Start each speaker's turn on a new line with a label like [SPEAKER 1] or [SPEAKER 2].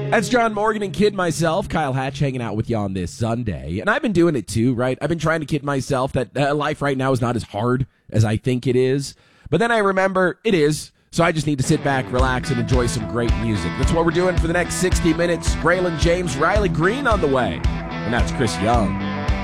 [SPEAKER 1] That's John Morgan and kid myself, Kyle Hatch, hanging out with you on this Sunday. And I've been doing it too, right? I've been trying to kid myself that life right now is not as hard as I think it is. But then I remember it is. So I just need to sit back, relax, and enjoy some great music. That's what we're doing for the next 60 minutes. Braylon James, Riley Green on the way. And that's Chris Young.